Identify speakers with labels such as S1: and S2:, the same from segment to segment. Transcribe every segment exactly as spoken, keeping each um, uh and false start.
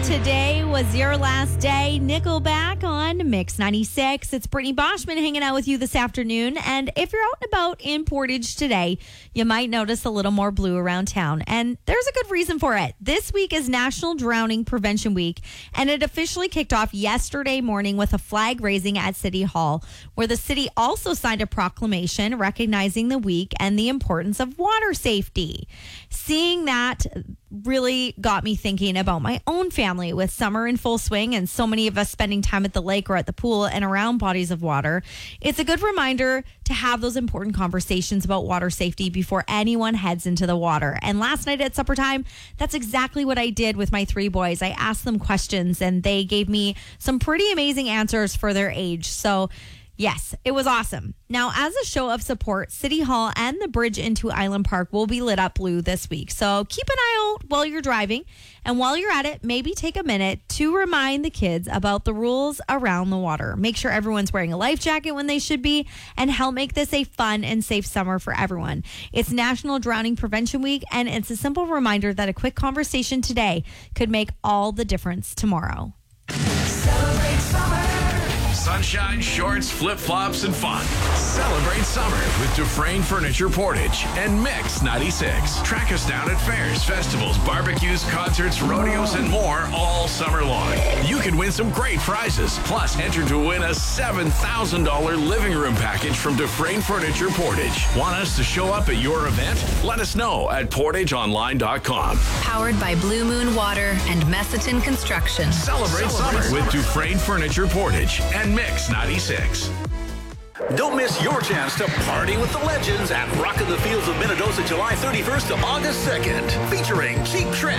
S1: Today was your last day. Nickelback on Mix ninety-six. It's Brittany Boschman hanging out with you this afternoon. And if you're out and about in Portage today, you might notice a little more blue around town. And there's a good reason for it. This week is National Drowning Prevention Week, and it officially kicked off yesterday morning with a flag raising at City Hall, where the city also signed a proclamation recognizing the week and the importance of water safety. Seeing that really got me thinking about my own family with summer in full swing and so many of us spending time at the lake or at the pool and around bodies of water. It's a good reminder to have those important conversations about water safety before anyone heads into the water. And last night at supper time, that's exactly what I did with my three boys. I asked them questions and they gave me some pretty amazing answers for their age. So yes, it was awesome. Now, as a show of support, City Hall and the bridge into Island Park will be lit up blue this week. So keep an eye out while you're driving. And while you're at it, maybe take a minute to remind the kids about the rules around the water. Make sure everyone's wearing a life jacket when they should be, and help make this a fun and safe summer for everyone. It's National Drowning Prevention Week, and it's a simple reminder that a quick conversation today could make all the difference tomorrow.
S2: Celebrate summer. Sunshine, shorts, flip-flops, and fun. Celebrate summer with Dufresne Furniture Portage and Mix ninety-six. Track us down at fairs, festivals, barbecues, concerts, rodeos, and more all summer long. You can win some great prizes. Plus, enter to win a seven thousand dollars living room package from Dufresne Furniture Portage. Want us to show up at your event? Let us know at portage online dot com.
S3: Powered by Blue Moon Water and Messiton Construction.
S2: Celebrate, Celebrate summer with Dufresne Furniture Portage and Mix ninety-six.
S4: Don't miss your chance to party with the legends at Rockin' the Fields of Minnedosa, July thirty-first to August second, featuring Cheap Trick,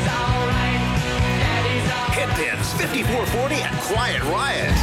S4: Headpins, fifty-four forty, and Quiet Riot,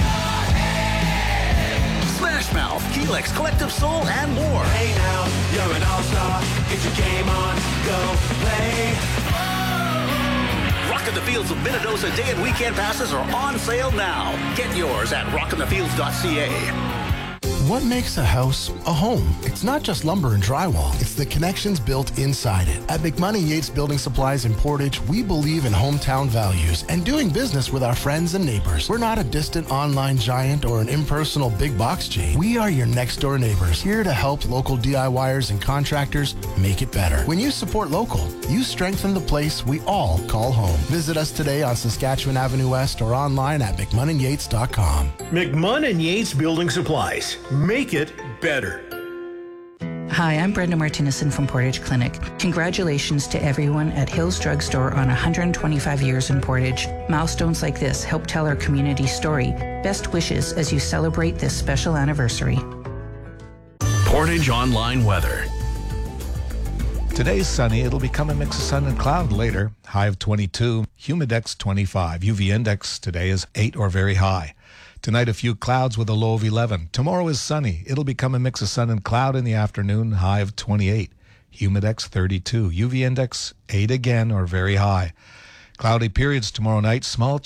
S4: Smash Mouth, Helix, Collective Soul, and more.
S5: Hey now, you're an all-star. Get your game on, go play.
S4: Rockin' the Fields of Minnedosa day and weekend passes are on sale now. Get yours at rockin the fields dot c a.
S6: What makes a house a home? It's not just lumber and drywall. It's the connections built inside it. At McMoney Yates Building Supplies in Portage, we believe in hometown values and doing business with our friends and neighbors. We're not a distant online giant or an impersonal big box chain. We are your next door neighbors, here to help local DIYers and contractors make it better. When you support local, you strengthen the place we all call home. Visit us today on Saskatchewan Avenue West or online at mcmunn and yates dot com.
S7: McMunn and Yates Building Supplies. Make it better.
S8: Hi, I'm Brenda Martinezson from Portage Clinic. Congratulations to everyone at Hills Drugstore on one hundred twenty-five years in Portage. Milestones like this help tell our community story. Best wishes as you celebrate this special anniversary.
S2: Portage Online Weather.
S9: Today's sunny. It'll become a mix of sun and cloud later. High of twenty-two, humidex twenty-five. U V index today is eight or very high. Tonight, a few clouds with a low of eleven. Tomorrow is sunny. It'll become a mix of sun and cloud in the afternoon, high of twenty-eight. Humidex thirty-two. U V index eight again or very high. Cloudy periods tomorrow night, small